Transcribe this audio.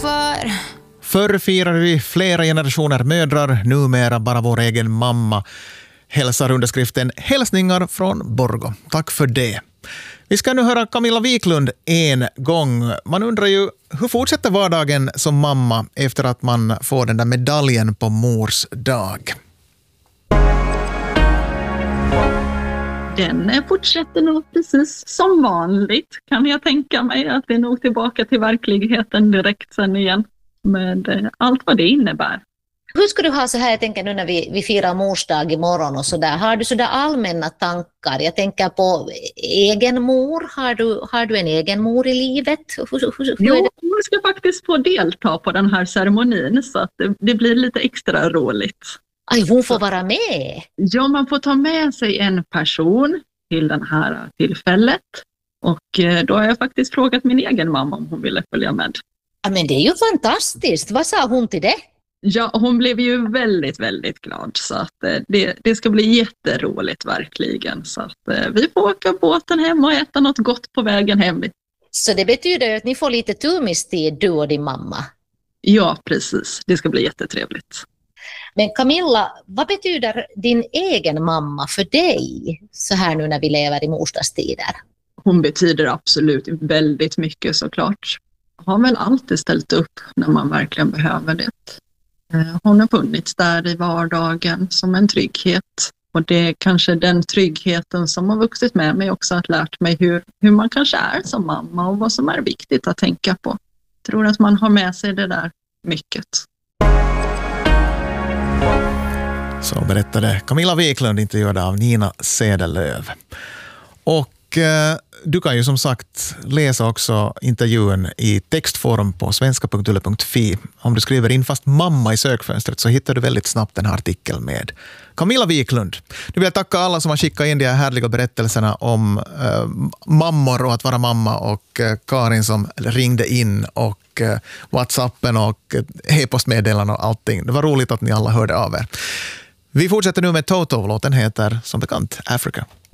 för... Förr firade vi flera generationer mödrar, numera bara vår egen mamma. Hälsar underskriften Hälsningar från Borgo. Tack för det. Vi ska nu höra Camilla Wiklund en gång. Man undrar ju, hur fortsätter vardagen som mamma efter att man får den där medaljen på mors dag? Den fortsätter nog precis som vanligt, kan jag tänka mig. Att vi är nog tillbaka till verkligheten direkt sen igen med allt vad det innebär. Hur ska du ha så här, jag tänker nu när vi firar morsdag imorgon och sådär, har du sådär allmänna tankar? Jag tänker på egen mor, har du en egen mor i livet? Jo, hon ska faktiskt få delta på den här ceremonin så att det blir lite extra roligt. Aj, hon får vara med? Ja, man får ta med sig en person till det här tillfället och då har jag faktiskt frågat min egen mamma om hon ville följa med. Ja, men det är ju fantastiskt, vad sa hon till det? Ja, hon blev ju väldigt, väldigt glad så att det ska bli jätteroligt verkligen. Så att vi får åka båten hem och äta något gott på vägen hem. Så det betyder att ni får lite turmistid, du och din mamma? Ja, precis. Det ska bli jättetrevligt. Men Camilla, vad betyder din egen mamma för dig så här nu när vi lever i morsdagstider? Hon betyder absolut väldigt mycket såklart. Har väl alltid ställt upp när man verkligen behöver det. Hon har funnits där i vardagen som en trygghet. Och det är kanske den tryggheten som har vuxit med mig också, att lärt mig hur man kanske är som mamma och vad som är viktigt att tänka på. Jag tror att man har med sig det där mycket. Så berättade Camilla Wiklund, intervjuad av Nina Sedelöv. Och du kan ju som sagt läsa också intervjun i textform på svenska.yle.fi. Om du skriver in fast mamma i sökfönstret så hittar du väldigt snabbt den här artikeln med Camilla Wiklund. Nu vill jag tacka alla som har skickat in de här härliga berättelserna om mammor och att vara mamma, och Karin som ringde in, och WhatsAppen och e-postmeddelanden och allting. Det var roligt att ni alla hörde av er. Vi fortsätter nu med Toto. Låten heter som bekant Africa.